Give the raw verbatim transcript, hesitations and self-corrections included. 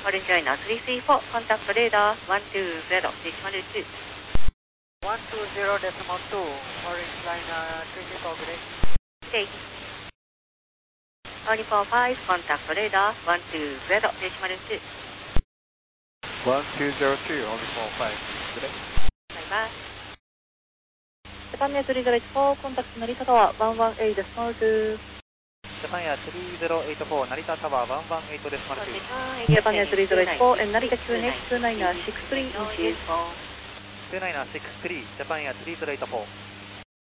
Orange Liner three three four, contact radar one two zero decimal two. one two zero decimal two, Orange Liner three three four, good day. Okay. One four five, contact radar one two zero decimal two. one two zero two, only four five, good day. Bye bye. Japan Air three zero eight four, contact Narita Tower one one eight decimal two. Japan Air three zero eight four, Narita Tower one one eight decimal two. Japan Air three zero eight four and Narita Q N X two nine six three inches. two nine six three, Japan Air three zero eight four.